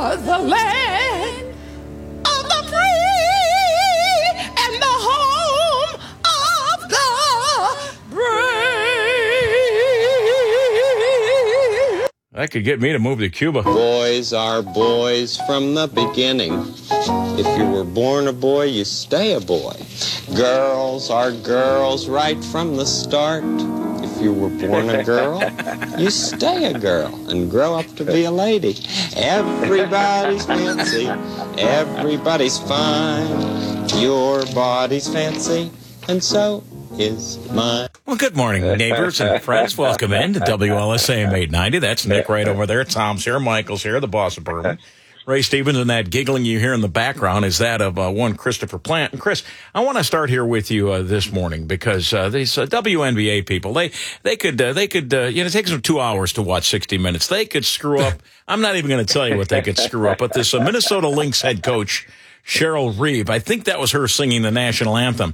the land of the free and the home of the brave. That could get me to move to Cuba. Boys are boys from the beginning. If you were born a boy, you stay a boy. Girls are girls right from the start. If you were born a girl, you stay a girl and grow up to be a lady. Everybody's fancy, everybody's fine. Your body's fancy, and so is mine. Well, good morning, neighbors and friends. Welcome in to WLSAM 890. That's Nick right over there. Tom's here. Michael's here, the boss of Bourbon. Ray Stevens, and that giggling you hear in the background is that of one Christopher Plant. And Chris, I want to start here with you this morning because these WNBA people, they could it takes them 2 hours to watch 60 Minutes. They could screw up. I'm not even going to tell you what they could screw up. But this Minnesota Lynx head coach, Cheryl Reeve, I think that was her singing the national anthem.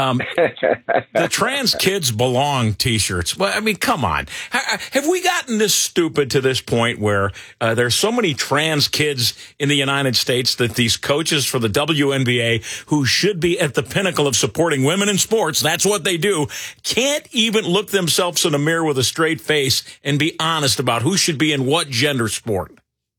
The trans kids belong T-shirts. Well, I mean, come on. Have we gotten this stupid to this point where there's so many trans kids in the United States that these coaches for the WNBA, who should be at the pinnacle of supporting women in sports, that's what they do, can't even look themselves in a mirror with a straight face and be honest about who should be in what gender sport?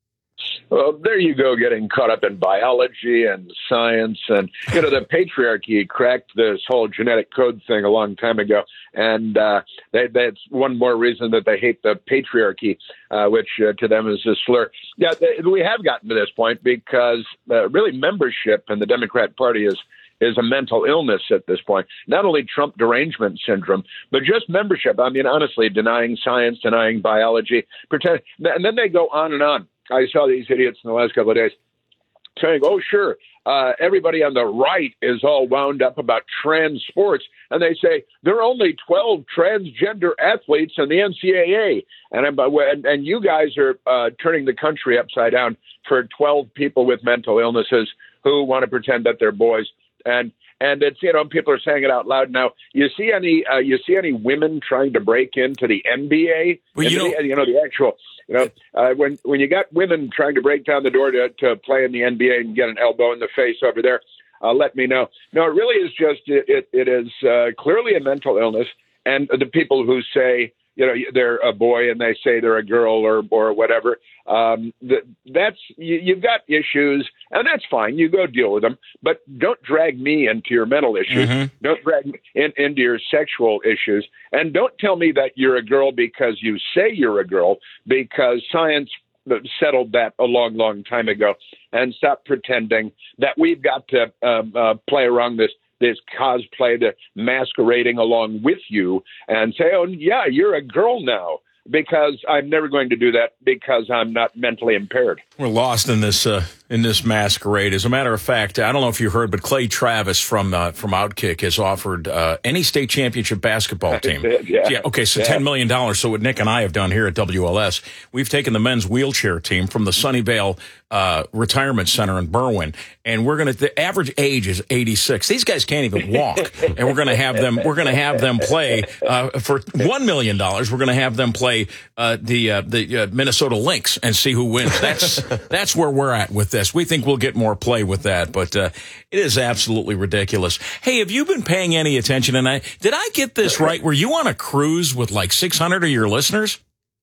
Well, there you go, getting caught up in biology and science. And, the patriarchy cracked this whole genetic code thing a long time ago. And that's one more reason that they hate the patriarchy, which to them is a slur. Yeah, we have gotten to this point because really membership in the Democrat Party is a mental illness at this point. Not only Trump derangement syndrome, but just membership. I mean, honestly, denying science, denying biology, and then they go on and on. I saw these idiots in the last couple of days saying, oh, sure, everybody on the right is all wound up about trans sports. And they say there are only 12 transgender athletes in the NCAA. And you guys are turning the country upside down for 12 people with mental illnesses who want to pretend that they're boys. And it's, people are saying it out loud now. You see any women trying to break into the NBA? Well, the actual, when you got women trying to break down the door to play in the NBA and get an elbow in the face over there, let me know. No, it really is just, it is clearly a mental illness. And the people who say, they're a boy and they say they're a girl or whatever, that's, you've got issues, and that's fine. You go deal with them, but don't drag me into your mental issues. Mm-hmm. Don't drag me into your sexual issues. And don't tell me that you're a girl because you say you're a girl, because science settled that a long, long time ago. And stop pretending that we've got to play around this cosplay, the masquerading along with you, and say, oh, yeah, you're a girl now, because I'm never going to do that because I'm not mentally impaired. We're lost in this masquerade. As a matter of fact, I don't know if you heard, but Clay Travis from Outkick has offered any state championship basketball team. Yeah. Okay, so $10 million. So what Nick and I have done here at WLS, we've taken the men's wheelchair team from the Sunnyvale Retirement Center in Berwyn, and the average age is 86. These guys can't even walk, and we're going to have them play for $1 million. We're going to have them play the Minnesota Lynx and see who wins. That's where we're at with this. We think we'll get more play with that, but it is absolutely ridiculous. Hey, have you been paying any attention? And did I get this right? Were you on a cruise with like 600 of your listeners?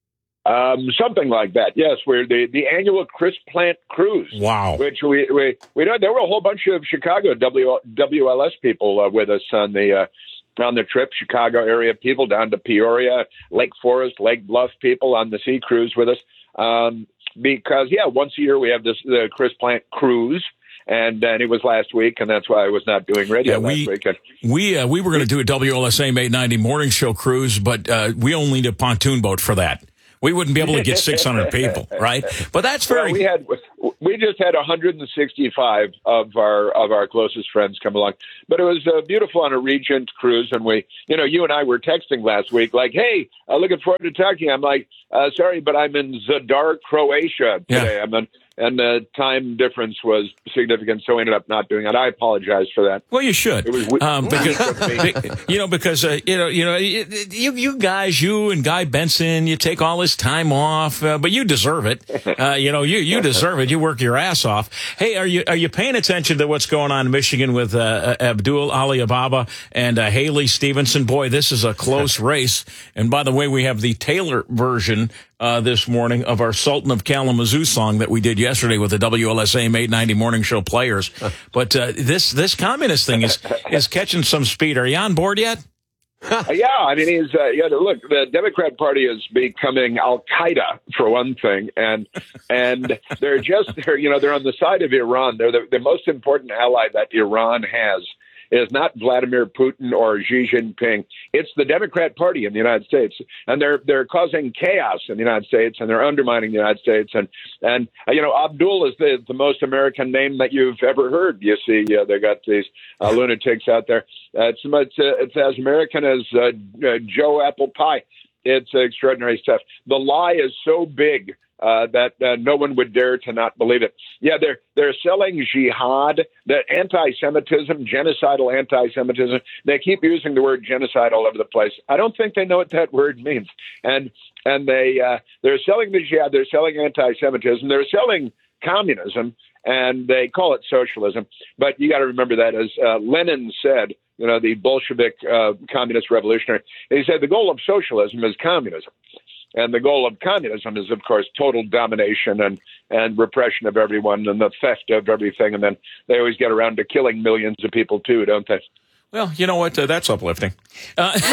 Something like that. Yes, we're the annual Chris Plant Cruise. Wow. Which we know there were a whole bunch of Chicago WLS people with us on the trip. Chicago area people down to Peoria, Lake Forest, Lake Bluff people on the sea cruise with us. Because once a year we have the Chris Plant Cruise. And it was last week, and that's why I was not doing radio last week. We were going to do a WLSAM 890 morning show cruise, but we only need a pontoon boat for that. We wouldn't be able to get 600 people, right? But that's very. Well, we just had 165 of our closest friends come along, but it was beautiful on a Regent cruise, and you and I were texting last week, like, "Hey, looking forward to talking." I'm like, sorry, but I'm in Zadar, Croatia today. Yeah. And the time difference was significant, so I ended up not doing it. I apologize for that. Well, you should, It was because you guys, you and Guy Benson, you take all this time off, but you deserve it. You deserve it. You work your ass off. Hey, are you paying attention to what's going on in Michigan with Abdul Ali Ababa and Haley Stevenson? Boy, this is a close race. And by the way, we have the Taylor version this morning of our Sultan of Kalamazoo song that we did yesterday with the WLSAM 890 Morning Show players. But this communist thing is catching some speed. Are you on board yet? Yeah, I mean, look, the Democrat Party is becoming Al Qaeda for one thing, and they're on the side of Iran. They're the most important ally that Iran has. Is not Vladimir Putin or Xi Jinping. It's the Democrat Party in the United States, and they're causing chaos in the United States, and they're undermining the United States. And Abdul is the most American name that you've ever heard. You see, they got these lunatics out there. It's as American as Joe Apple Pie. It's extraordinary stuff. The lie is so big that no one would dare to not believe it. Yeah, they're selling jihad, that anti-Semitism, genocidal anti-Semitism. They keep using the word genocide all over the place. I don't think they know what that word means. And they're selling the jihad, they're selling anti-Semitism, they're selling communism, and they call it socialism. But you got to remember that, as Lenin said, the Bolshevik communist revolutionary, he said the goal of socialism is communism. And the goal of communism is, of course, total domination and repression of everyone and the theft of everything. And then they always get around to killing millions of people, too, don't they? Well, you know what? That's uplifting. Well, look,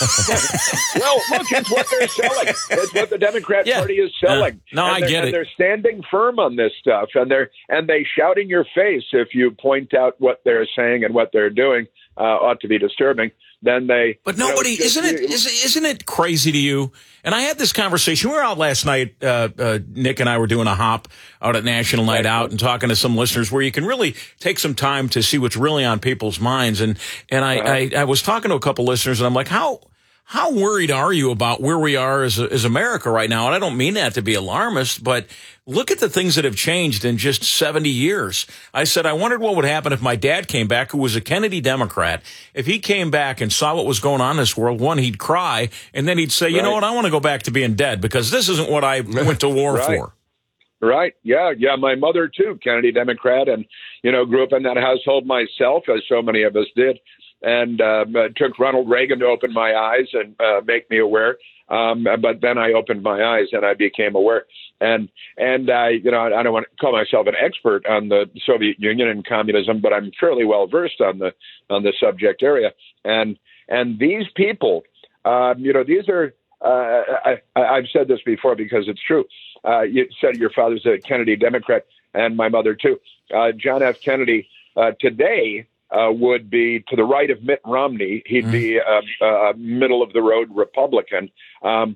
it's what they're selling. It's what the Democrat Party is selling. I get it. They're standing firm on this stuff, and they shout in your face if you point out what they're saying and what they're doing ought to be disturbing. Then they. But nobody, isn't it crazy to you? And I had this conversation. We were out last night. Nick and I were doing a hop out at National Night Out and talking to some listeners where you can really take some time to see what's really on people's minds. And I was talking to a couple listeners, and I'm like, how worried are you about where we are as America right now? And I don't mean that to be alarmist, but look at the things that have changed in just 70 years. I said, I wondered what would happen if my dad came back, who was a Kennedy Democrat. If he came back and saw what was going on in this world, one, he'd cry, and then he'd say, you know what, I want to go back to being dead because this isn't what I went to war for. Right. Yeah. My mother, too, Kennedy Democrat, and, grew up in that household myself, as so many of us did. And took Ronald Reagan to open my eyes and make me aware. But then I opened my eyes and I became aware. And I don't want to call myself an expert on the Soviet Union and communism, but I'm fairly well versed on the subject area. And these people, these are. I've said this before because it's true. You said your father's a Kennedy Democrat, and my mother too. John F. Kennedy today. Would be to the right of Mitt Romney. He'd be a middle-of-the-road Republican. I've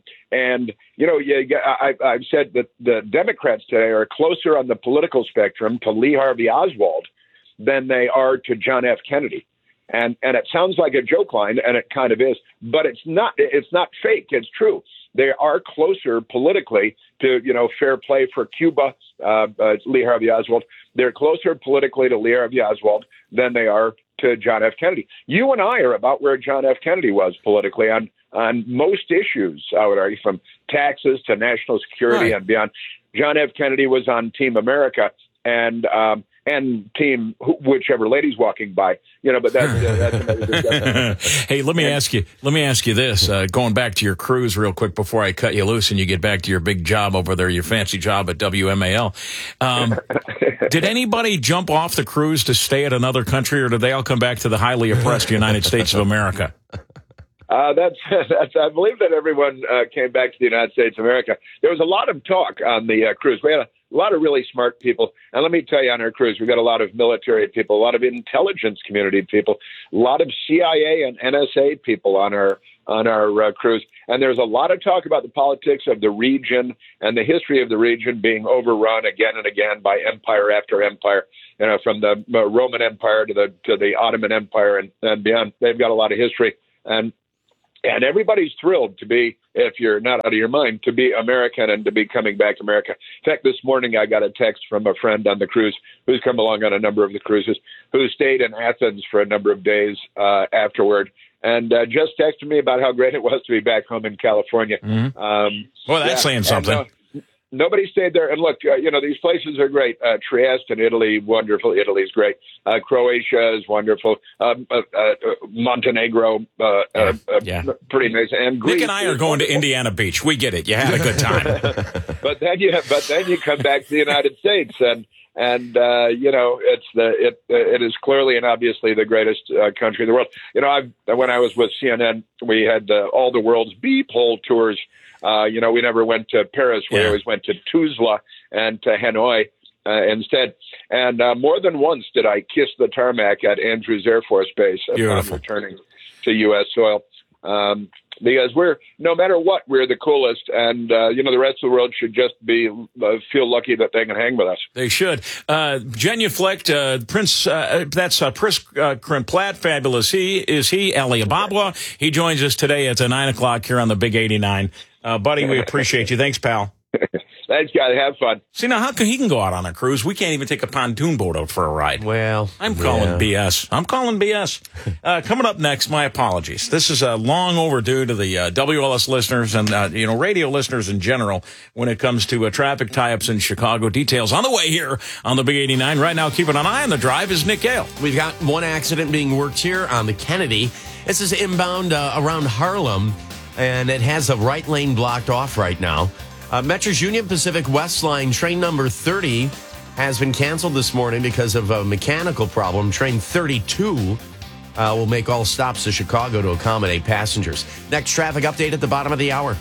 said that the Democrats today are closer on the political spectrum to Lee Harvey Oswald than they are to John F. Kennedy. And it sounds like a joke line, and it kind of is, but it's not. It's not fake. It's true. They are closer politically to, fair play for Cuba, Lee Harvey Oswald. They're closer politically to Lee Harvey Oswald than they are to John F. Kennedy. You and I are about where John F. Kennedy was politically on most issues, I would argue, from taxes to national security and beyond. John F. Kennedy was on Team America and team whichever lady's walking by, but that's another discussion. Hey, let me ask you this, going back to your cruise real quick before I cut you loose and you get back to your big job over there, your fancy job at WMAL. Did anybody jump off the cruise to stay at another country, or did they all come back to the highly oppressed United States of America? I believe that everyone came back to the United States of America. There was a lot of talk on the cruise. We had a lot of really smart people. And let me tell you, on our cruise, we got a lot of military people, a lot of intelligence community people, a lot of CIA and NSA people on our cruise. And there's a lot of talk about the politics of the region and the history of the region being overrun again and again by empire after empire, from the Roman Empire to the Ottoman Empire and beyond. They've got a lot of history. And And everybody's thrilled to be, if you're not out of your mind, to be American and to be coming back to America. In fact, this morning I got a text from a friend on the cruise who's come along on a number of the cruises, who stayed in Athens for a number of days afterward, and just texted me about how great it was to be back home in California. Mm-hmm. Well, that's saying something. Nobody stayed there. And look, these places are great. Trieste in Italy, wonderful. Italy's great. Croatia is wonderful. Montenegro, pretty amazing. And Greece. Nick and I are going to Indiana Beach. We get it. You had a good time. but then you come back to the United States, and it is clearly and obviously the greatest country in the world. When I was with CNN, we had all the world's beephole tours. We never went to Paris. We always went to Tuzla and to Hanoi instead. And more than once did I kiss the tarmac at Andrews Air Force Base upon returning to U.S. soil. Because no matter what, we're the coolest, and the rest of the world should just feel lucky that they can hang with us. They should. Genuflect, Prince, that's Pris Platt, fabulous. Is he Ali Ababwa? He joins us today at 9:00 here on the Big 89. Buddy, we appreciate you. Thanks, pal. Thanks, guys. Have fun. See, now, how come he can go out on a cruise? We can't even take a pontoon boat out for a ride. Well, I'm calling BS. Coming up next, my apologies. This is long overdue to the WLS listeners and, radio listeners in general when it comes to traffic tie-ups in Chicago. Details on the way here on the Big 89. Right now, keeping an eye on the drive is Nick Gale. We've got one accident being worked here on the Kennedy. This is inbound around Harlem, and it has a right lane blocked off right now. Metro's Union Pacific West Line, train number 30, has been canceled this morning because of a mechanical problem. Train 32 will make all stops to Chicago to accommodate passengers. Next traffic update at the bottom of the hour.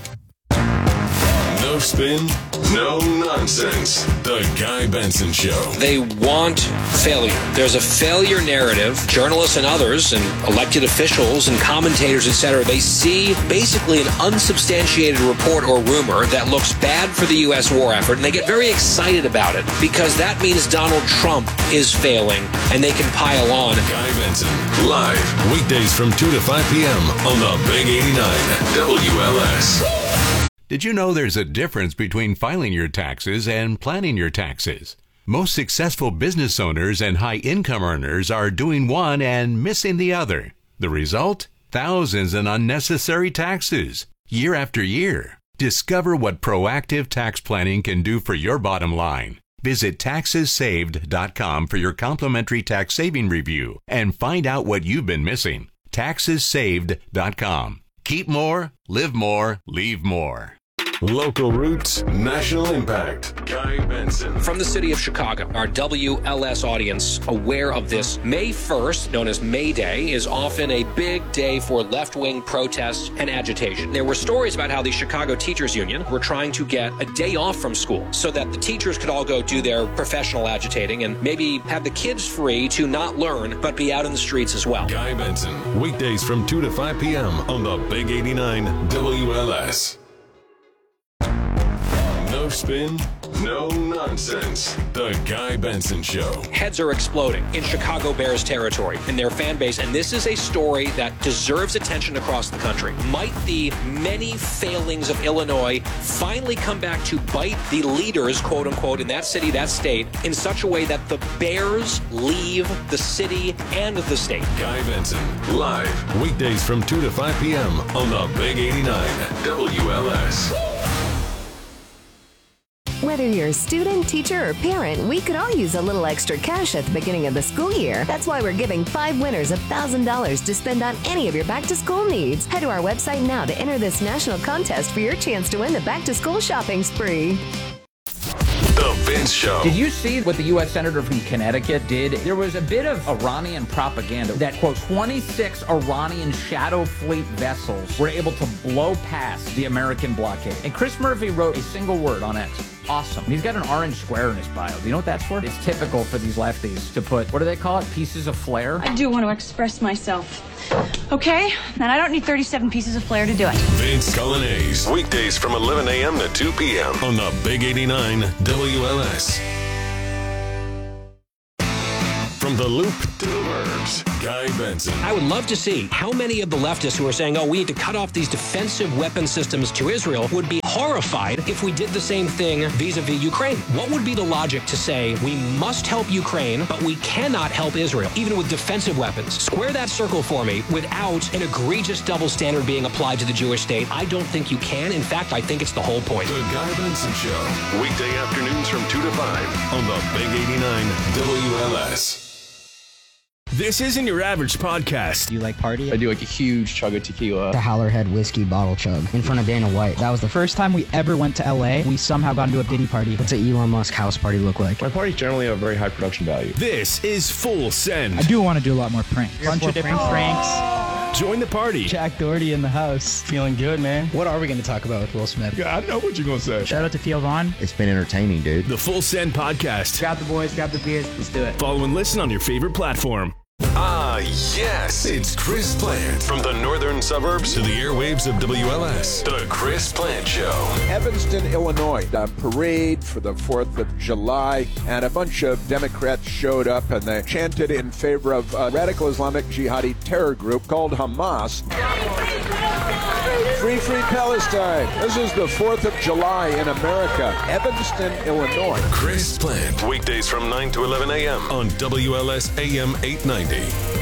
No spin, no nonsense. The Guy Benson Show. They want failure. There's a failure narrative. Journalists and others and elected officials and commentators, etc., they see basically an unsubstantiated report or rumor that looks bad for the U.S. war effort, and they get very excited about it because that means Donald Trump is failing, and they can pile on. Guy Benson, live, weekdays from 2 to 5 p.m. on the Big 89 WLS. Did you know there's a difference between filing your taxes and planning your taxes? Most successful business owners and high-income earners are doing one and missing the other. The result? Thousands in unnecessary taxes, year after year. Discover what proactive tax planning can do for your bottom line. Visit TaxesSaved.com for your complimentary tax saving review and find out what you've been missing. TaxesSaved.com. Keep more, live more, leave more. Local roots, national impact. Guy Benson. From the city of Chicago, our WLS audience aware of this. May 1st, known as May Day, is often a big day for left-wing protests and agitation. There were stories about how the Chicago Teachers Union were trying to get a day off from school so that the teachers could all go do their professional agitating and maybe have the kids free to not learn but be out in the streets as well. Guy Benson, weekdays from 2 to 5 p.m. on the Big 89 WLS. No spin, no nonsense. The Guy Benson Show. Heads are exploding in Chicago Bears territory in their fan base, and this is a story that deserves attention across the country. Might the many failings of Illinois finally come back to bite the leaders, quote unquote, in that city, that state, in such a way that the Bears leave the city and the state? Guy Benson, live, weekdays from 2 to 5 p.m. on the Big 89 WLS. Whether you're a student, teacher, or parent, we could all use a little extra cash at the beginning of the school year. That's why we're giving 5 winners $1,000 to spend on any of your back-to-school needs. Head to our website now to enter this national contest for your chance to win the back-to-school shopping spree. The Vince Show. Did you see what the U.S. Senator from Connecticut did? There was a bit of Iranian propaganda that, quote, 26 Iranian shadow fleet vessels were able to blow past the American blockade. And Chris Murphy wrote a single word on X. Awesome. He's got an orange square in his bio. Do you know what that's for? It's typical for these lefties to put, what do they call it? Pieces of flair? I do want to express myself. Okay? And I don't need 37 pieces of flair to do it. Vince Colonnese. Weekdays from 11 a.m. to 2 p.m. on the Big 89 WLS. From From the loop to the verbs, Guy Benson. I would love to see how many of the leftists who are saying, we need to cut off these defensive weapon systems to Israel would be horrified if we did the same thing vis-a-vis Ukraine. What would be the logic to say we must help Ukraine, but we cannot help Israel, even with defensive weapons? Square that circle for me without an egregious double standard being applied to the Jewish state. I don't think you can. In fact, I think it's the whole point. The Guy Benson Show. Weekday afternoons from 2 to 5 on the Big 89 WLS. This isn't your average podcast. Do you like party? I do like a huge chug of tequila. The Howlerhead whiskey bottle chug in front of Dana White. That was the first time we ever went to LA. We somehow got into a Diddy party. What's an Elon Musk house party look like? My parties generally have very high production value. This is Full Send. I do want to do a lot more pranks. Bunch of different pranks. Join the party. Jack Doherty in the house. Feeling good, man. What are we going to talk about with Will Smith? Yeah, I know what you're going to say. Shout out to Theo Vaughn. It's been entertaining, dude. The Full Send podcast. Grab the boys, grab the beers. Let's do it. Follow and listen on your favorite platform. Ah, yes. It's Chris Plant. From the northern suburbs to the airwaves of WLS. The Chris Plant Show. Evanston, Illinois. A parade for the 4th of July. And a bunch of Democrats showed up and they chanted in favor of a radical Islamic jihadi terror group called Hamas. Free, free Palestine. This is the 4th of July in America. Evanston, Illinois. Chris Plant. Weekdays from 9 to 11 a.m. on WLS AM 890.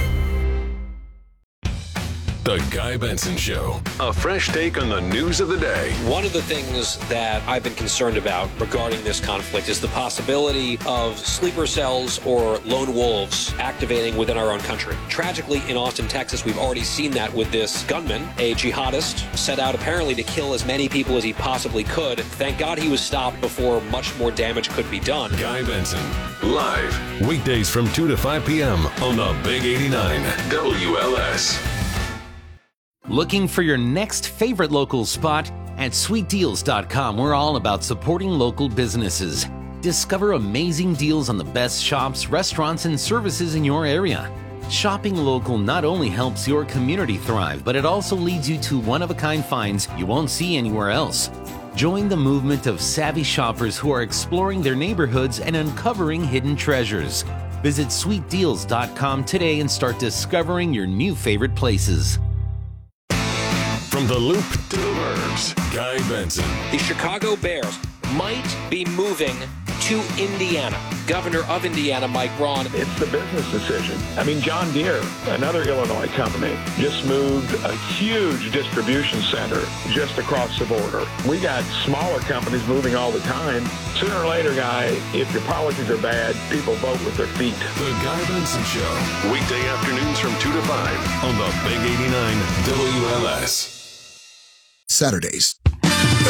The Guy Benson Show. A fresh take on the news of the day. One of the things that I've been concerned about regarding this conflict is the possibility of sleeper cells or lone wolves activating within our own country. Tragically, in Austin, Texas, we've already seen that with this gunman, a jihadist, set out apparently to kill as many people as he possibly could. Thank God he was stopped before much more damage could be done. Guy Benson, live, weekdays from 2 to 5 p.m. on the Big 89 WLS. Looking for your next favorite local spot? At sweetdeals.com, we're all about supporting local businesses. Discover amazing deals on the best shops, restaurants, and services in your area. Shopping local not only helps your community thrive, but it also leads you to one-of-a-kind finds you won't see anywhere else. Join the movement of savvy shoppers who are exploring their neighborhoods and uncovering hidden treasures. Visit sweetdeals.com today and start discovering your new favorite places. From the loop to the verbs, Guy Benson. The Chicago Bears might be moving to Indiana. Governor of Indiana, Mike Braun. It's the business decision. I mean, John Deere, another Illinois company, just moved a huge distribution center just across the border. We got smaller companies moving all the time. Sooner or later, Guy, if your policies are bad, people vote with their feet. The Guy Benson Show. Weekday afternoons from 2 to 5 on the Big 89 WLS. Saturdays,